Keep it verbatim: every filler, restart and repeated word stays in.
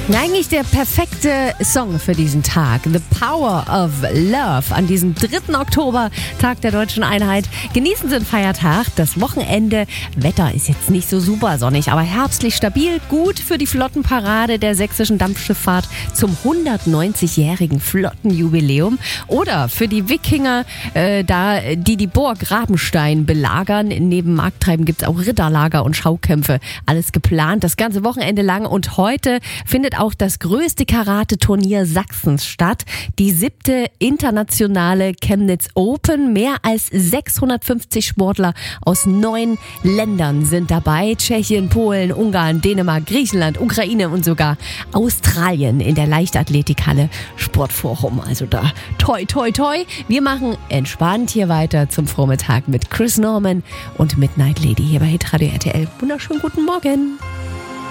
Eigentlich der perfekte Song für diesen Tag. The Power of Love an diesem dritten Oktober, Tag der Deutschen Einheit. Genießen Sie den Feiertag, das Wochenende. Wetter ist jetzt nicht so super sonnig, aber herbstlich stabil. Gut für die Flottenparade der sächsischen Dampfschifffahrt zum hundertneunzigjährigen Flottenjubiläum. Oder für die Wikinger, äh, da die die Burg Rabenstein belagern. Neben Markttreiben gibt es auch Ritterlager und Schaukämpfe. Alles geplant, das ganze Wochenende lang. Und heute findet auch das größte Karate-Turnier Sachsens statt. Die siebte internationale Chemnitz Open. Mehr als sechshundertfünfzig Sportler aus neun Ländern sind dabei. Tschechien, Polen, Ungarn, Dänemark, Griechenland, Ukraine und sogar Australien in der Leichtathletikhalle Sportforum. Also da toi, toi, toi. Wir machen entspannt hier weiter zum Vormittag mit Chris Norman und Midnight Lady hier bei Hitradio R T L. Wunderschönen guten Morgen.